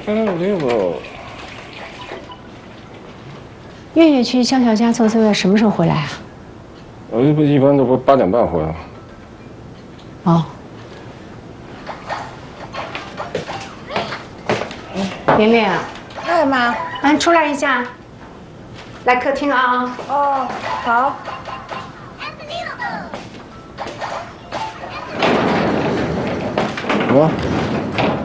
这个。 月月去肖小家做作业，什么时候回来啊？ 一般都不8点半回来。 哦。玲玲。 哎妈， 来出来一下，来客厅啊。 哦，好。 什么？